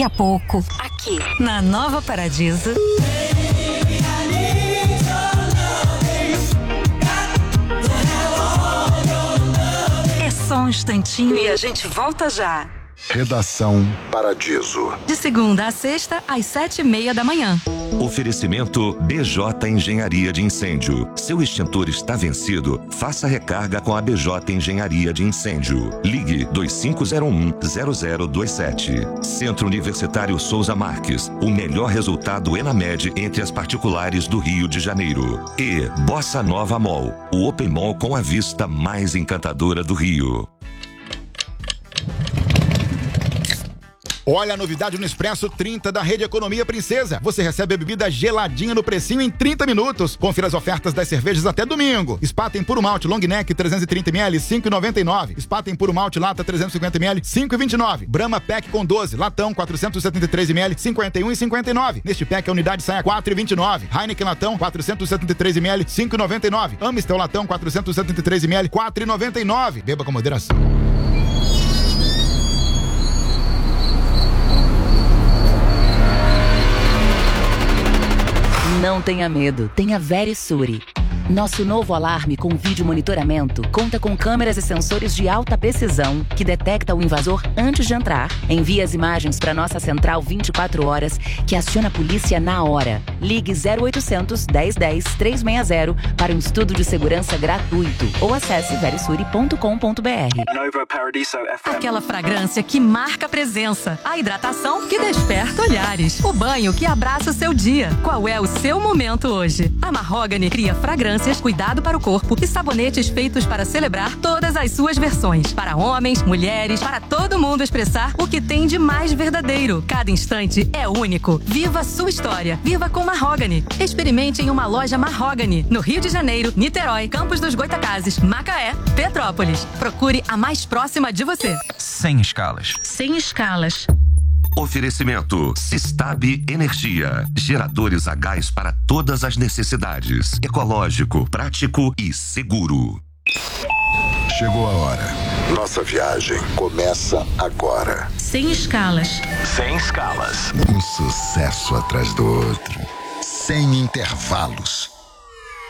daqui a pouco, aqui na Nova Paradiso. É só um instantinho e a gente volta já. Redação Paradiso. De segunda a sexta, às 7h30 da manhã. Oferecimento BJ Engenharia de Incêndio. Seu extintor está vencido? Faça recarga com a BJ Engenharia de Incêndio. Ligue 2501-0027. Centro Universitário Souza Marques. O melhor resultado ENAMED entre as particulares do Rio de Janeiro. E Bossa Nova Mall. O Open Mall com a vista mais encantadora do Rio. Olha a novidade no Expresso 30 da Rede Economia Princesa. Você recebe a bebida geladinha no precinho em 30 minutos. Confira as ofertas das cervejas até domingo. Spaten Puro Malte Long Neck 330ml, 5,99. Spaten Puro Malte Lata 350ml, 5,29. Brahma Pack com 12, latão 473ml, 51,59. Neste pack a unidade sai a 4,29. Heineken Latão 473ml, 5,99. Amstel Latão 473ml, 4,99. Beba com moderação. Não tenha medo, tenha Verisure. Nosso novo alarme com vídeo monitoramento conta com câmeras e sensores de alta precisão que detecta o invasor antes de entrar, envia as imagens para nossa central 24 horas, que aciona a polícia na hora. Ligue 0800 1010 360 para um estudo de segurança gratuito ou acesse verisure.com.br. Aquela fragrância que marca a presença, a hidratação que desperta olhares, o banho que abraça o seu dia. Qual é o seu momento hoje? A Mahogany cria fragrâncias, cuidado para o corpo e sabonetes feitos para celebrar todas as suas versões. Para homens, mulheres, para todo mundo expressar o que tem de mais verdadeiro. Cada instante é único. Viva a sua história. Viva com Mahogany. Experimente em uma loja Mahogany, no Rio de Janeiro, Niterói, Campos dos Goitacazes, Macaé, Petrópolis. Procure a mais próxima de você. Sem escalas. Sem escalas. Oferecimento Sistab Energia. Geradores a gás para todas as necessidades. Ecológico, prático e seguro. Chegou a hora. Nossa viagem começa agora. Sem escalas. Sem escalas. Um sucesso atrás do outro. Sem intervalos.